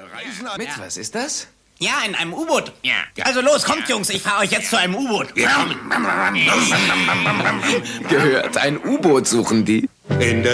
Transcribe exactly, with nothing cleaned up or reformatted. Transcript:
Reisen an. Mit was ist das? Ja, in einem U-Boot. Ja. Also los, kommt, Jungs, ich fahre euch jetzt zu einem U-Boot. Wir kommen. Gehört, ein U-Boot suchen die. In der